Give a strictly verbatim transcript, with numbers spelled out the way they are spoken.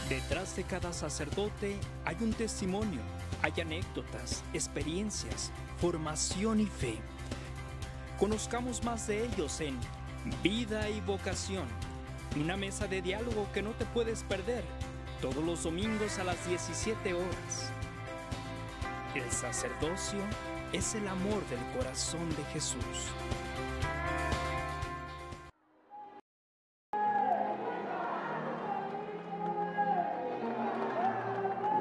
Detrás de cada sacerdote hay un testimonio, hay anécdotas, experiencias, formación y fe. Conozcamos más de ellos en Vida y Vocación, una mesa de diálogo que no te puedes perder, todos los domingos a las diecisiete horas. El sacerdocio es el amor del corazón de Jesús.